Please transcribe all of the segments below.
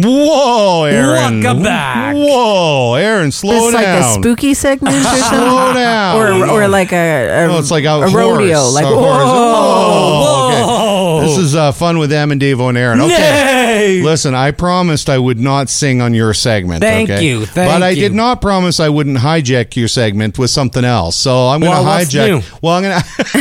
Whoa, Aaron. Welcome back. Whoa, Aaron, slow It's down. like a spooky segment or something? Slow down. Or like a No, it's like a rodeo. horse. Like, A horse. whoa. Okay. This is Fun with Em and Davo and Aaron. Okay. Nay. Listen, I promised I would not sing on your segment. Thank okay? you, thank But I you. did not promise I wouldn't hijack your segment with something else. So I'm going to Well, what's hijack. new? Well, I'm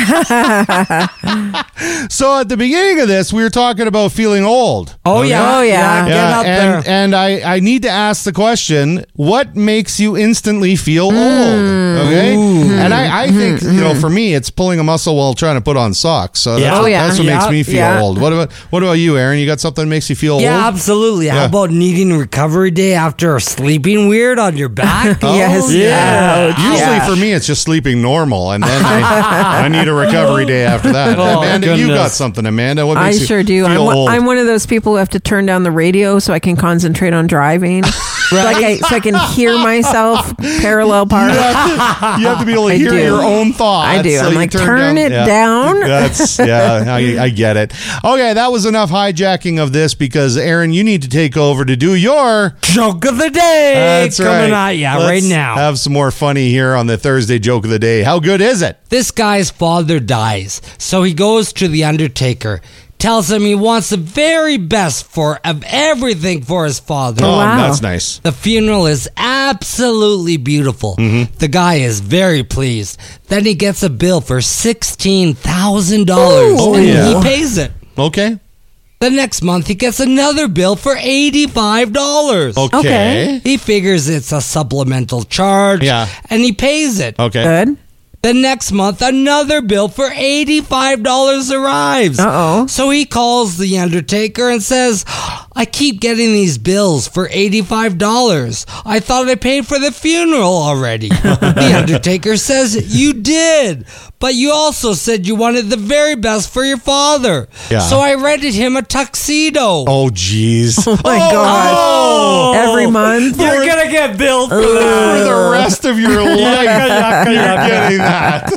going to. So at the beginning of this, we were talking about feeling old. Oh, yeah. Oh, yeah. Get up there. and I need to ask the question, what makes you instantly feel old? Okay? And I think, for me, it's pulling a muscle while trying to put on socks. So Yeah. that's what makes me feel Yeah. old. What about you, Aaron? You got something that makes you feel Yeah, old? absolutely. Yeah. How about needing recovery day after sleeping weird on your back? Yes. yeah. Ouch. Usually Yeah. for me, it's just sleeping normal, and then I need a recovery day after that. Oh, Amanda, you got goodness. something, Amanda. What I makes you sure do. feel old? I'm one of those people who have to turn down the radio so I can concentrate on driving. so I can hear myself parallel park. You have to be able to I hear do. your own thoughts. I do. so I'm you like, turn it Yeah. down. That's I get it. Okay, that was enough hijacking of this because Aaron, you need to take over to do your Joke of the day. That's coming right. at ya Let's right now. Have some more funny here on the Thursday joke of the day. How good is it? This guy's father dies, so he goes to the undertaker, tells him he wants the very best of everything for his father. Oh, wow. that's nice. The funeral is absolutely beautiful. The guy is very pleased. Then he gets a bill for $16,000 Oh, and yeah. he pays it. Okay. The next month he gets another bill for $85. Okay. He figures it's a supplemental charge Yeah. and he pays it. Okay. Good. The next month, another bill for $85 arrives. Uh-oh. So he calls the undertaker and says, I keep getting these bills for $85. I thought I paid for the funeral already. The undertaker says, you did, but you also said you wanted the very best for your father. Yeah. So I rented him a tuxedo. Oh, jeez. Oh my gosh. Oh. Every month. You're going to get billed for For that. the rest of your life, you're getting that.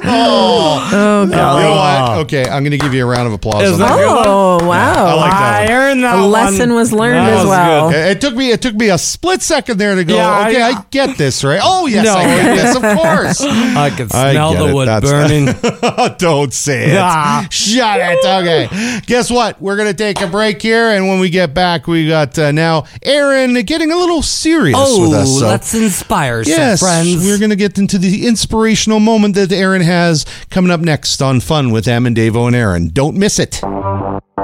Oh, Oh, you God. know what? Okay, I'm going to give you a round of applause. Is on that that. good? Oh, I wow. like that one. I earned that A one. lesson was learned That as was well. good. It took me a split second there to go. Yeah, okay, I- I get this, right? Oh yes, No. I get this. Of course. I can I smell get the it. wood That's- burning. Don't say it. Ah. Shut it. Okay. Guess what? We're going to take a break here, and when we get back, we got now Aaron getting a little serious with us. Oh, So. let's inspire Yes, some friends. we're going to get into the inspirational moment that Aaron has coming up next on Fun with Em and Davo and Aaron. Don't miss it.